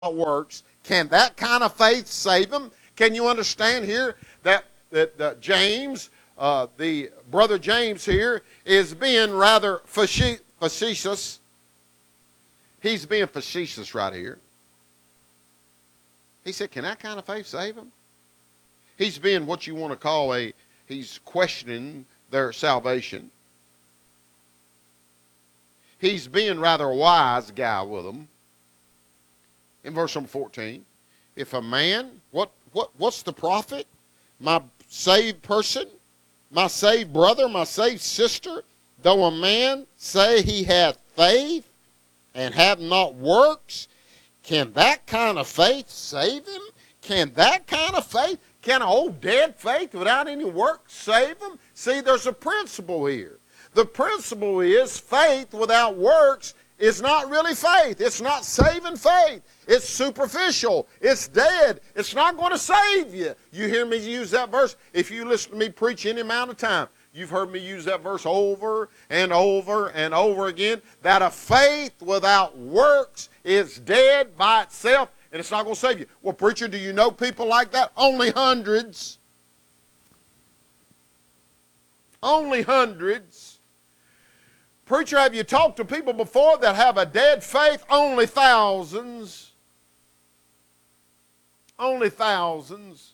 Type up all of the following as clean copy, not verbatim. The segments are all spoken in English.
works, can that kind of faith save him? Can you understand here that James, the brother James here, is being rather facetious? He's being facetious right here. He said, can that kind of faith save him? He's being what you want to call he's questioning their salvation. He's being rather a wise guy with them. In verse number 14, if a man, what's the profit? My saved person, my saved brother, my saved sister, though a man say he hath faith and have not works, can that kind of faith save him? Can that kind of faith, can an old dead faith without any works save him? See, there's a principle here. The principle is faith without works is not really faith. It's not saving faith. It's superficial. It's dead. It's not going to save you. You hear me use that verse? If you listen to me preach any amount of time, you've heard me use that verse over and over and over again, that a faith without works is dead by itself, and it's not going to save you. Well, preacher, do you know people like that? Only hundreds. Only hundreds. Preacher, have you talked to people before that have a dead faith? Only thousands. Only thousands.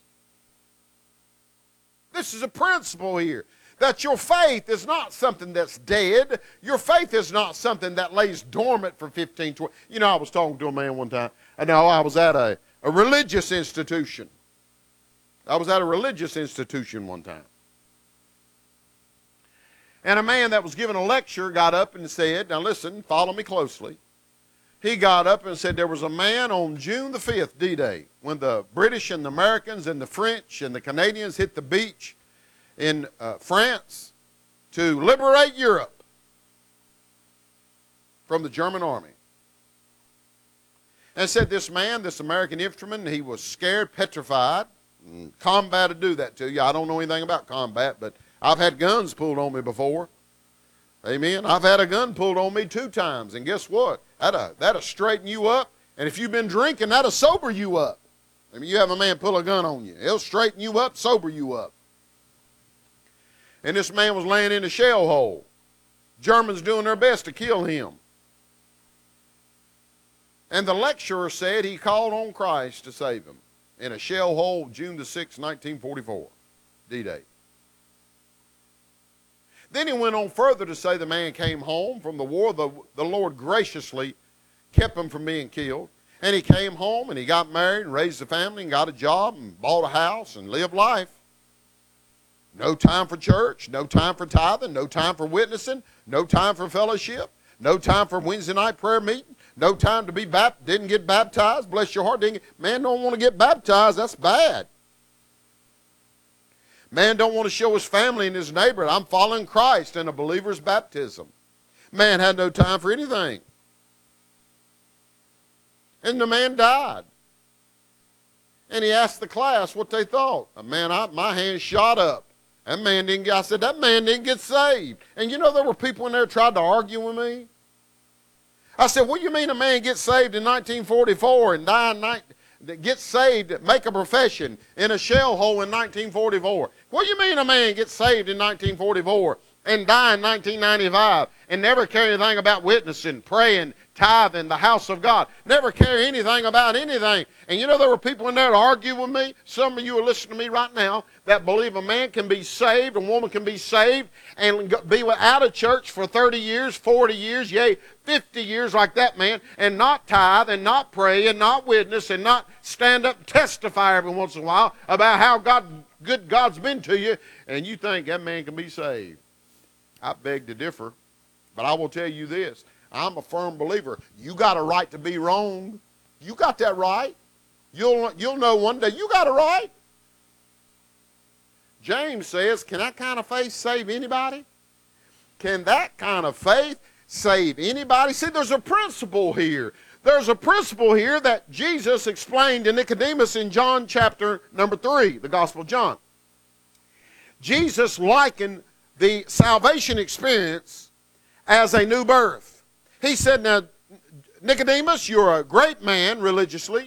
This is a principle here, that your faith is not something that's dead. Your faith is not something that lays dormant for 15, 20. You know, I was talking to a man one time. I was at a religious institution. I was at a religious institution one time. And a man that was giving a lecture got up and said, now listen, follow me closely. He got up and said there was a man on June the 5th, D-Day, when the British and the Americans and the French and the Canadians hit the beach in France to liberate Europe from the German army. And said this man, this American infantryman, he was scared, petrified. Combat would do that to you. I don't know anything about combat, but I've had guns pulled on me before. Amen. I've had a gun pulled on me 2 times. And guess what? That'll straighten you up. And if you've been drinking, that'll sober you up. I mean, you have a man pull a gun on you. He'll straighten you up, sober you up. And this man was laying in a shell hole. Germans doing their best to kill him. And the lecturer said he called on Christ to save him in a shell hole June the 6th, 1944, D-Day. Then he went on further to say the man came home from the war. The Lord graciously kept him from being killed. And he came home and he got married and raised a family and got a job and bought a house and lived life. No time for church, no time for tithing, no time for witnessing, no time for fellowship, no time for Wednesday night prayer meeting, no time to be baptized, didn't get baptized, bless your heart. Man don't want to get baptized, that's bad. Man don't want to show his family and his neighbor, I'm following Christ in a believer's baptism. Man had no time for anything. And the man died. And he asked the class what they thought. Man, my hand shot up. That man didn't get, I said, that man didn't get saved. And you know there were people in there that tried to argue with me. I said, what do you mean a man gets saved in 1944 and die in that gets saved, make a profession in a shell hole in 1944. What do you mean a man gets saved in 1944 and die in 1995 and never care anything about witnessing, praying, tithing, the house of God? Never care anything about anything. And you know there were people in there to argue with me. Some of you are listening to me right now that believe a man can be saved, a woman can be saved, and be out of church for 30 years, 40 years, yea, 50 years like that man, and not tithe, and not pray, and not witness, and not stand up and testify every once in a while about how good God's been to you, and you think that man can be saved. I beg to differ, but I will tell you this. I'm a firm believer. You got a right to be wrong. You got that right. You'll know one day you got it right. James says, can that kind of faith save anybody? Can that kind of faith save anybody? See, there's a principle here. There's a principle here that Jesus explained to Nicodemus in John chapter number 3, the Gospel of John. Jesus likened the salvation experience as a new birth. He said, now, Nicodemus, you're a great man religiously.